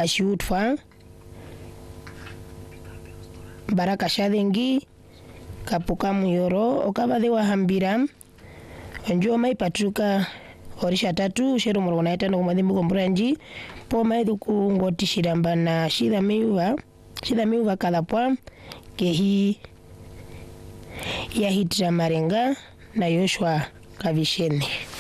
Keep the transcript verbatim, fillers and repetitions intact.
ashiutwa Baraka Shadhengi kapuka muyoro okabadhe wa hambira njoo mai patruka orisha tatu shero morona itano kumadhimbu komburanji po maidhu kungoti shiramba na shida miuva shida miuva kalapwa kehi ya hitra marenga na Yoshua Kavishene.